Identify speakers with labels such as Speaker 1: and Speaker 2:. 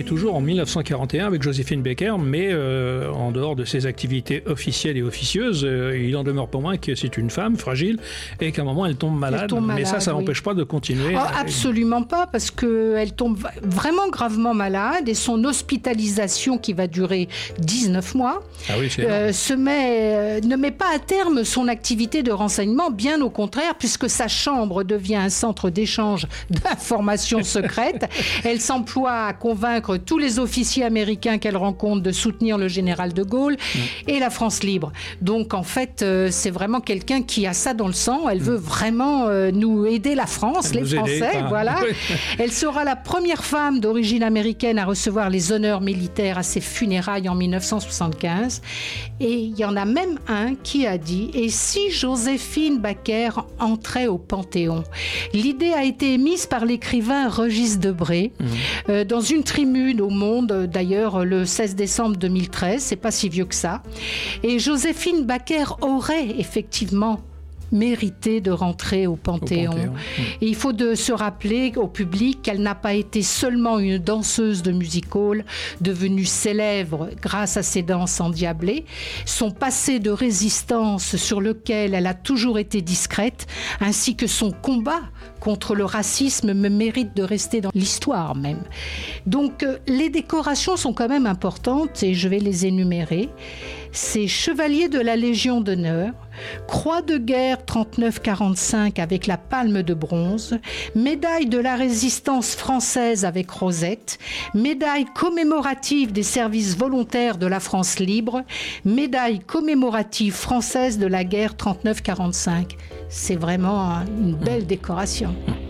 Speaker 1: est toujours en 1941 avec Joséphine Baker, mais en dehors de ses activités officielles et officieuses, il en demeure pas moins que c'est une femme fragile et qu'à un moment elle tombe malade. Mais ça n'empêche pas de continuer.
Speaker 2: Absolument pas, parce qu'elle tombe vraiment gravement malade et son hospitalisation, qui va durer 19 mois, ne met pas à terme son activité de renseignement, bien au contraire, puisque sa chambre devient un centre d'échange d'informations secrètes. Elle s'emploie à convaincre tous les officiers américains qu'elle rencontre de soutenir le général de Gaulle et la France libre. Donc en fait, c'est vraiment quelqu'un qui a ça dans le sang. Elle veut vraiment nous aider, la France, les Français, voilà. Elle sera la première femme d'origine américaine à recevoir les honneurs militaires à ses funérailles en 1975. Et il y en a même un qui a dit « Et si Joséphine Baker entrait au Panthéon ?» L'idée a été émise par l'écrivain Régis Debray dans une tribune au Monde, d'ailleurs le 16 décembre 2013, c'est pas si vieux que ça. Et Joséphine Baker aurait effectivement mérité de rentrer au Panthéon. Et il faut se rappeler au public qu'elle n'a pas été seulement une danseuse de music-hall devenue célèbre grâce à ses danses endiablées. Son passé de résistance sur lequel elle a toujours été discrète, ainsi que son combat contre le racisme mérite de rester dans l'histoire même. Donc les décorations sont quand même importantes et je vais les énumérer. C'est chevalier de la Légion d'honneur, croix de guerre 39-45 avec la palme de bronze, médaille de la résistance française avec rosette, médaille commémorative des services volontaires de la France libre, médaille commémorative française de la guerre 39-45. C'est vraiment une belle décoration.